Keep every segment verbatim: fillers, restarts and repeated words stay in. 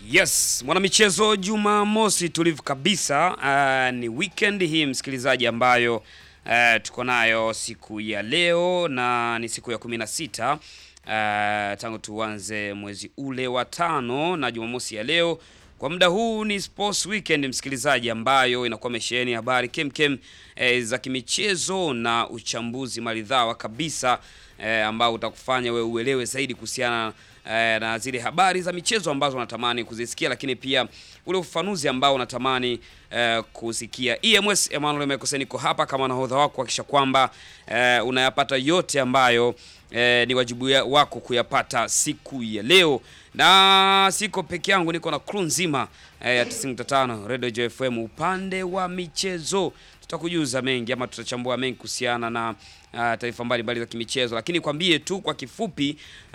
Yes, mwanamichezo Jumamosi tulivu kabisa. Uh, ni weekend hii msikilizaji ambayo uh, tuko nayo siku ya leo na ni siku ya kumi na sita uh, tangu tuanze mwezi ule wa tano, na Jumamosi ya leo kwa muda huu ni sports weekend msikilizaji, ambayo inakuwa mesheni habari kemkem eh, za kimichezo na uchambuzi maridhawa kabisa eh, ambao utakufanya wewe uelewe zaidi kuhusiana eh, na zile habari za michezo ambazo unatamani kuzisikia, lakini pia ule ufafanuzi ambao unatamani eh, kusikia. E M S Emmanuel Mekoseni niko hapa kama nahodha wako kuhakikisha kwamba eh, unayapata yote ambayo eh, ni wajibu wako kuyapata siku ya leo. Na siko peke yangu, niko na crew nzima eh, ya tisini nukta tano Radio J F M upande wa michezo. Tutakujuza mengi ama tutachambua mengi kuhusiana na uh, taarifa mbalimbali za kimichezo, lakini kwambie tu kwa kifupi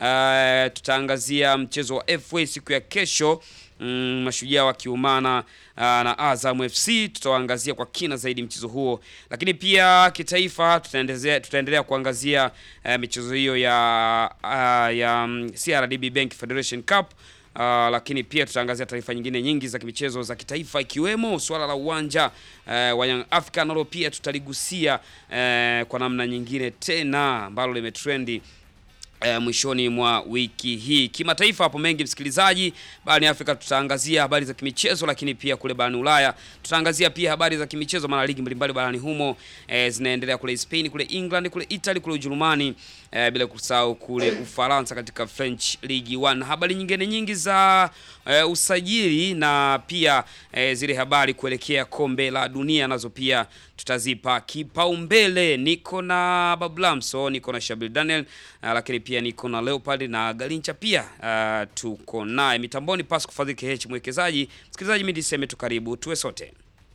uh, tutaangazia mchezo wa F A siku ya kesho. Mm, Mashujaa wakiumana uh, na Azam F C. Tutaangazia kwa kina zaidi mchezo huo, lakini pia kitaifa tutaendelea tutaendelea kuangazia uh, michezo hiyo ya uh, ya um, C R D B Bank Federation Cup. Uh, lakini pia tutaangazia taarifa nyingine nyingi za kimichezo za kitaifa, ikiwemo swala la uwanja uh, wa Young Africa, nalo pia tutaligusia uh, kwa namna nyingine tena ambalo limetrendi Uh, mwishoni mwa wiki hii. Kimataifa hapo mengi msikilizaji. Barani Afrika tutaangazia habari za kimichezo, lakini pia kule barani Ulaya tutaangazia pia habari za kimichezo, maana ligi mbalimbali barani humo eh, zinaendelea kule Spain, kule England, kule Italy, kule Ujerumani, eh, bila kusahau kule Ufaransa katika French League one. Habari nyingine nyingi za eh, usajili na pia eh, zile habari kuelekea kombe la dunia nazo pia tutazipa kipaumbele. Niko na Bablamso, niko na Shabil Daniel, uh, lakini pia niko na Leopard na Galincha pia uh, tuko naye mitamboni Pasco Fadhili K H mwekezaji. Msikilizaji, mimi niseme tu karibu tuwe sote.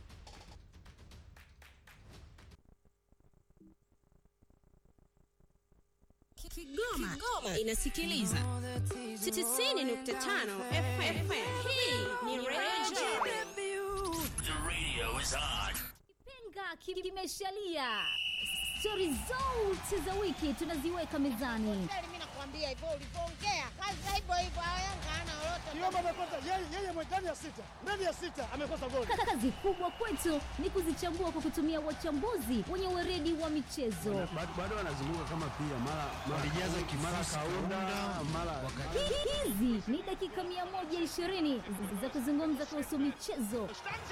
Kigoma, Kigoma inasikiliza tisini nukta tano F M. Hii ni Radio. The radio is on. Kipenga kimeshalia. Story zote za wiki tunaziweka mezani. Mimi nakwambia hivyo ulivyoongea. Kazi hivyo hivyo Yanga hana lolote. Kiomba amekosa yeye yeye mwendani ya sita. Ndani ya sita amekosa goli. Kazi kubwa kwetu ni kuzichambua kwa kutumia wachambuzi wenye weredi wa michezo. Bado wanazunguka kama pia mara walijaza kimara kaunda mara wakati. Hizi ni dakika mia moja ishirini za kuzungumza kuhusu michezo.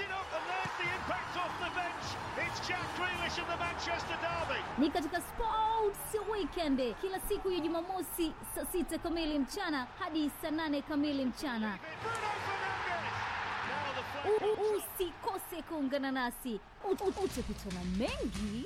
Ni katika Sports Weekend kila siku ya Jumamosi saa sita kamili mchana hadi saa nane kamili mchana. Usikose kuungana nasi. Utakutana mengi.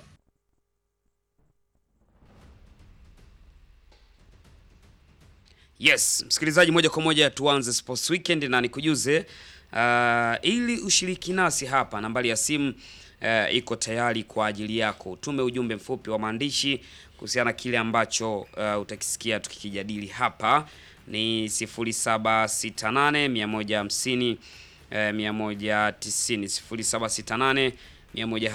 Yes, msikilizaji, moja kwa moja tuanze Sports Weekend na nikujuze uh, ili ushiriki nasi hapa, nambari ya simu uh, iko tayari kwa ajili yako. Tume ujumbe mfupi wa maandishi kuhusiana kile ambacho uh, utakisikia tukikijadili hapa. Ni sifuri saba sita nane mia moja hamsini mia moja tisini sifuri saba sita nane mia moja